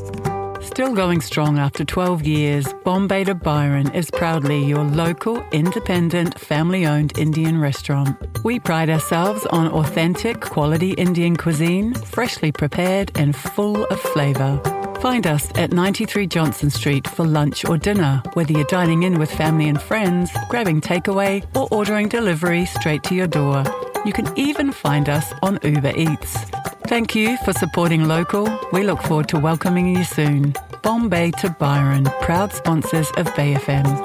Still going strong after 12 years, Bombay to Byron is proudly your local, independent, family-owned Indian restaurant. We pride ourselves on authentic, quality Indian cuisine, freshly prepared and full of flavour. Find us at 93 Johnson Street for lunch or dinner, whether you're dining in with family and friends, grabbing takeaway or ordering delivery straight to your door. You can even find us on Uber Eats. Thank you for supporting local. We look forward to welcoming you soon. Bombay to Byron, proud sponsors of Bay FM.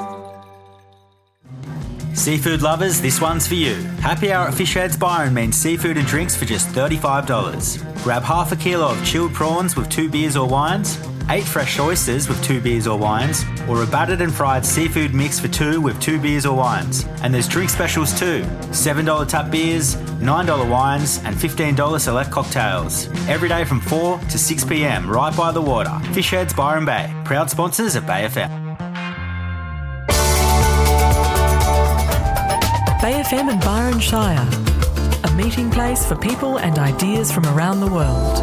Seafood lovers, this one's for you. Happy Hour at Fish Heads Byron means seafood and drinks for just $35. Grab half a kilo of chilled prawns with 2 beers or wines, 8 fresh oysters with 2 beers or wines, or a battered and fried seafood mix for 2 with 2 beers or wines. And there's drink specials too. $7 tap beers, $9 wines and $15 select cocktails. Every day from 4 to 6 p.m. right by the water. Fish Heads Byron Bay, proud sponsors of Bay FM. Bay FM and Byron Shire, a meeting place for people and ideas from around the world.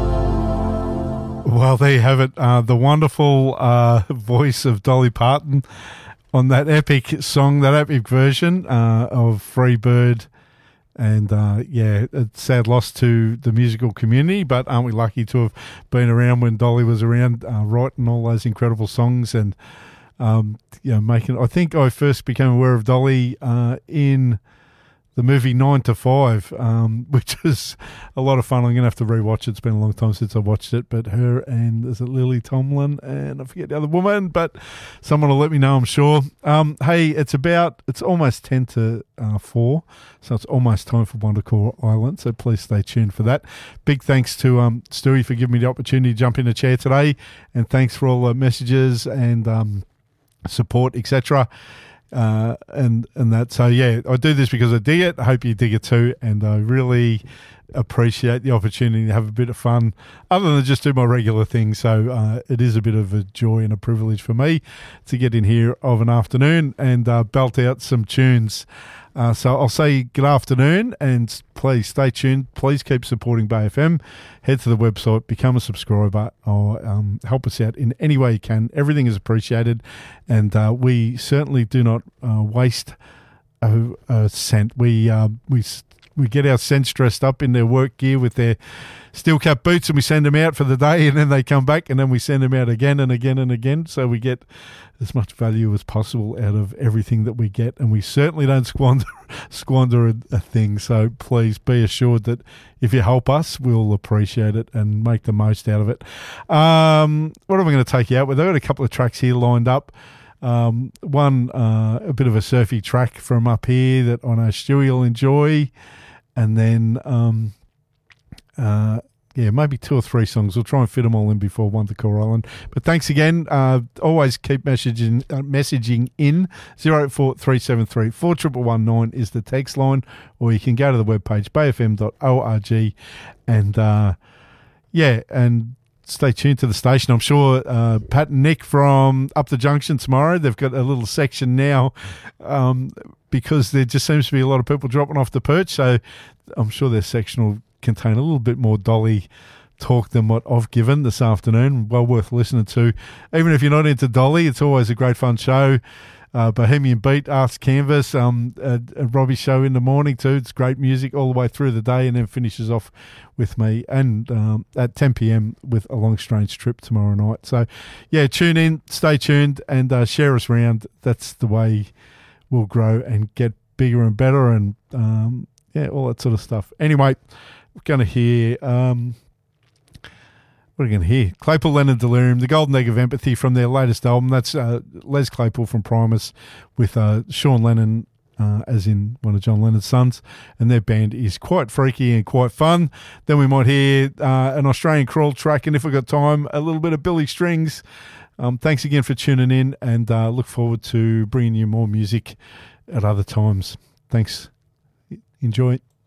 Well, there you have it. The wonderful voice of Dolly Parton on that epic song, that epic version of Free Bird. And, it's sad loss to the musical community, but aren't we lucky to have been around when Dolly was around writing all those incredible songs and, making... I think I first became aware of Dolly in the movie 9 to 5, which was a lot of fun. I'm going to have to rewatch it. It's been a long time since I watched it, but her and, is it Lily Tomlin? And I forget the other woman, but someone will let me know, I'm sure. Hey, it's almost 10 to 4, so it's almost time for Wondercore Island, so please stay tuned for that. Big thanks to Stewie for giving me the opportunity to jump in the chair today, and thanks for all the messages and support, etc. And that. So yeah, I do this because I dig it. I hope you dig it too, and I really appreciate the opportunity to have a bit of fun other than just do my regular thing. So it is a bit of a joy and a privilege for me to get in here of an afternoon and belt out some tunes. So I'll say good afternoon, and please stay tuned. Please keep supporting Bay FM. Head to the website, become a subscriber, or help us out in any way you can. Everything is appreciated, and we certainly do not waste a cent. We get our scents dressed up in their work gear with their steel cap boots, and we send them out for the day, and then they come back, and then we send them out again and again and again. So we get as much value as possible out of everything that we get, and we certainly don't squander a thing. So please be assured that if you help us, we'll appreciate it and make the most out of it. What am I going to take you out with? I've got a couple of tracks here lined up. One, a bit of a surfy track from up here that I know Stewie will enjoy. And then, maybe 2 or 3 songs. We'll try and fit them all in before Wondercore Island. But thanks again. Always keep messaging in. 084 4119 is the text line, or you can go to the webpage, bayfm.org, and stay tuned to the station. I'm sure Pat and Nick from Up the Junction tomorrow, they've got a little section now because there just seems to be a lot of people dropping off the perch. So I'm sure their section will contain a little bit more Dolly talk than what I've given this afternoon. Well worth listening to. Even if you're not into Dolly, it's always a great fun show. Bohemian Beat, Arts Canvas, Robbie's show in the morning too. It's great music all the way through the day, and then finishes off with me and at 10 p.m. with A Long Strange Trip tomorrow night. So yeah, tune in, stay tuned, and share us around. That's the way we'll grow and get bigger and better, and all that sort of stuff. Anyway, we're going to hear what are we going to hear? Claypool, Lennon, Delirium, The Golden Egg of Empathy from their latest album. That's Les Claypool from Primus with Sean Lennon, as in one of John Lennon's sons, and their band is quite freaky and quite fun. Then we might hear an Australian Crawl track, and if we've got time, a little bit of Billy Strings. Thanks again for tuning in, and look forward to bringing you more music at other times. Thanks. Enjoy.